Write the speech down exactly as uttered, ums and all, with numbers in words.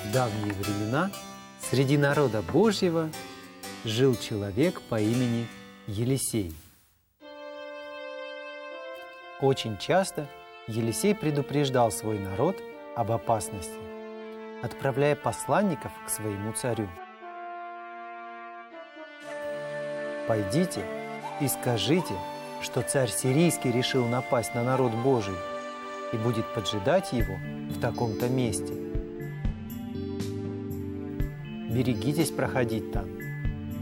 В давние времена среди народа Божьего жил человек по имени Елисей. Очень часто Елисей предупреждал свой народ об опасности, отправляя посланников к своему царю. «Пойдите и скажите, что царь сирийский решил напасть на народ Божий и будет поджидать его в таком-то месте. Берегитесь проходить там